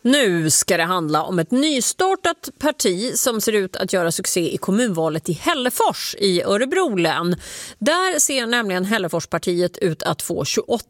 Nu ska det handla om ett nystartat parti som ser ut att göra succé i kommunvalet i Hällefors i Örebro län. Där ser nämligen Hälleforspartiet ut att få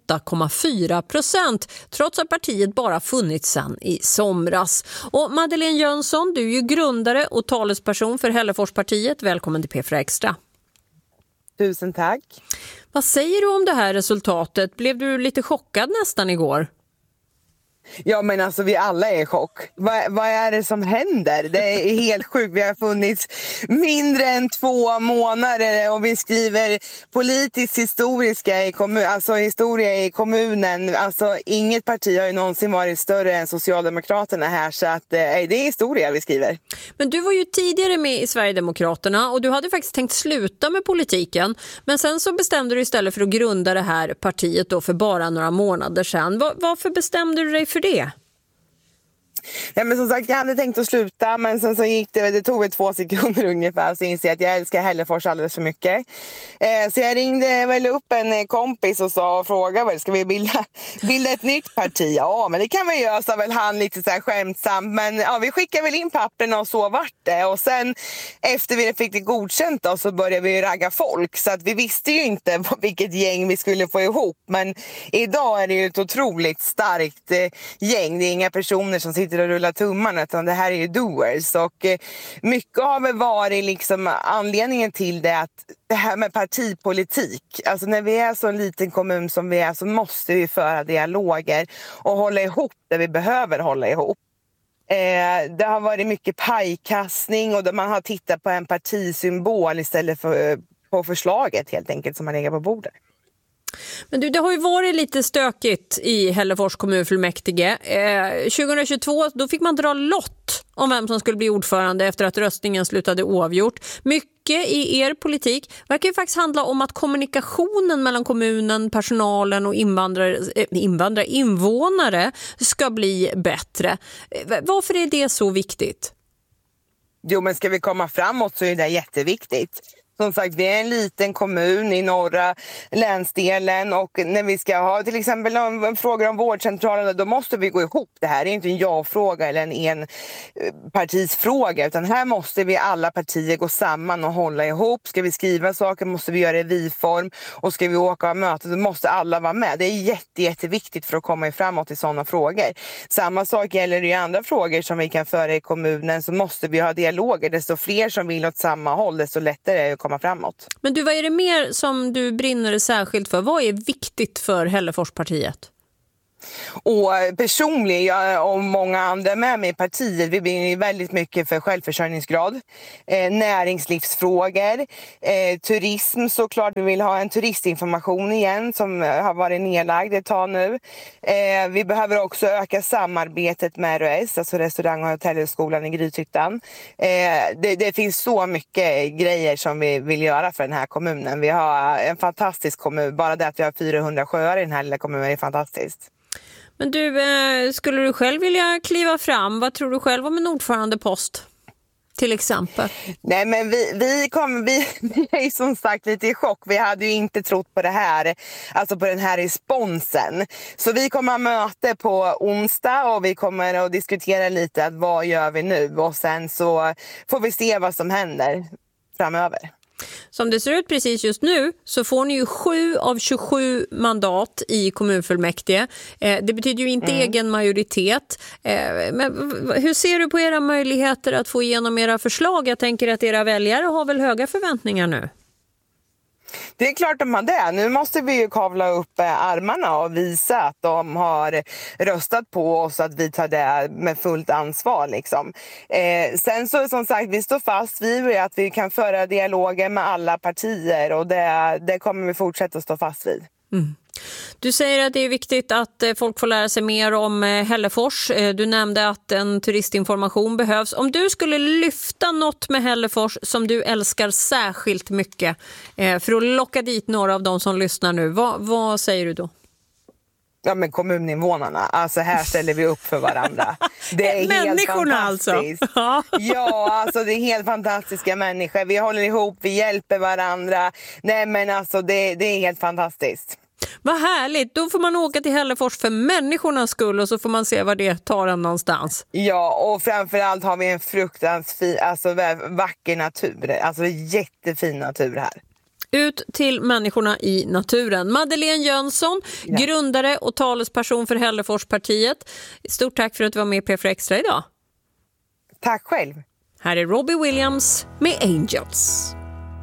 28,4%, trots att partiet bara funnits sedan i somras. Och Madeleine Jönsson, du är ju grundare och talesperson för Hälleforspartiet. Välkommen till P4 Extra. Tusen tack. Vad säger du om det här resultatet? Blev du lite chockad nästan igår? Ja, men alltså vi alla är i chock. Vad är det som händer? Det är helt sjukt. Vi har funnits mindre än 2 månader och vi skriver politiskt historia i kommunen. Alltså inget parti har ju någonsin varit större än Socialdemokraterna här, så att det är historia vi skriver. Men du var ju tidigare med i Sverigedemokraterna och du hade faktiskt tänkt sluta med politiken. Men sen så bestämde du istället för att grunda det här partiet då för bara några månader sedan. Varför bestämde du dig för det? Ja, men som sagt, jag hade tänkt att sluta, men sen så det tog väl 2 sekunder ungefär, så inser jag att jag älskar Hällefors alldeles för mycket. Så jag ringde väl upp en kompis och frågade, ska vi bilda ett nytt parti? Ja, men det kan vi göra, sa väl han lite så här skämtsamt. Men ja, vi skickade väl in papperna och så vart det. Och sen efter vi fick det godkänt då, så började vi ragga folk. Så att vi visste ju inte vilket gäng vi skulle få ihop. Men idag är det ju ett otroligt starkt gäng. Det är inga personer som sitter och rullar tummarna, utan det här är ju doers. Och mycket har väl varit liksom anledningen till det, att det här med partipolitik, alltså när vi är så en liten kommun som vi är, så måste vi föra dialoger och hålla ihop där vi behöver hålla ihop. Det har varit mycket pajkastning och man har tittat på en partisymbol istället för på förslaget helt enkelt som man lägger på bordet. Men det har ju varit lite stökigt i Hällefors kommunfullmäktige. 2022 då fick man dra lott om vem som skulle bli ordförande efter att röstningen slutade oavgjort. Mycket i er politik verkar ju faktiskt handla om att kommunikationen mellan kommunen, personalen och invånare ska bli bättre. Varför är det så viktigt? Jo, men ska vi komma framåt så är det jätteviktigt. Som sagt, vi är en liten kommun i norra länsdelen, och när vi ska ha till exempel en fråga om vårdcentralen, då måste vi gå ihop. Det här är inte en ja-fråga eller en partisfråga, utan här måste vi alla partier gå samman och hålla ihop. Ska vi skriva saker måste vi göra det i vi-form, och ska vi åka och möta så måste alla vara med. Det är jätteviktigt för att komma framåt i sådana frågor. Samma sak gäller i andra frågor som vi kan föra i kommunen, så måste vi ha dialoger. Desto fler som vill åt samma håll, desto lättare är det att komma framåt. Men vad är det mer som du brinner särskilt för? Vad är viktigt för Hälleforspartiet? Och personligen, jag och många andra med mig i partiet, vi brinner väldigt mycket för självförsörjningsgrad, näringslivsfrågor, turism såklart. Vi vill ha en turistinformation igen som har varit nedlagd ett tag nu. Vi behöver också öka samarbetet med ROS, alltså restaurang- och hotellskolan i Grythyttan. Det finns så mycket grejer som vi vill göra för den här kommunen. Vi har en fantastisk kommun, bara det att vi har 400 sjöar i den här lilla kommunen är fantastiskt. Men du, skulle du själv vilja kliva fram? Vad tror du själv om en ordförandepost till exempel? Nej, men vi är som sagt lite i chock. Vi hade ju inte trott på det här, alltså på den här responsen. Så vi kommer att möta på onsdag och vi kommer att diskutera lite att vad gör vi nu, och sen så får vi se vad som händer framöver. Som det ser ut precis just nu så får ni ju 7 av 27 mandat i kommunfullmäktige. Det betyder ju inte egen majoritet. Men hur ser du på era möjligheter att få igenom era förslag? Jag tänker att era väljare har väl höga förväntningar nu? Det är klart de har det. Nu måste vi ju kavla upp armarna och visa att de har röstat på oss, att vi tar det med fullt ansvar. Liksom. Sen så som sagt, vi står fast vid att vi kan föra dialoger med alla partier, och det kommer vi fortsätta att stå fast vid. Mm. Du säger att det är viktigt att folk får lära sig mer om Hällefors. Du nämnde att en turistinformation behövs. Om du skulle lyfta något med Hällefors som du älskar särskilt mycket för att locka dit några av de som lyssnar nu, vad säger du då? Ja, men kommuninvånarna. Alltså här ställer vi upp för varandra. Det är människorna helt fantastiskt. Alltså. Ja, alltså det är helt fantastiska människor. Vi håller ihop, vi hjälper varandra. Nej, men alltså det är helt fantastiskt. Vad härligt, då får man åka till Hällefors för människornas skull och så får man se var det tar en någonstans. Ja, och framförallt har vi en fruktansvärt vacker natur, alltså jättefin natur här. Ut till människorna i naturen. Madeleine Jönsson, grundare och talesperson för Hälleforspartiet. Stort tack för att du var med i P4 Extra idag. Tack själv. Här är Robbie Williams med Angels.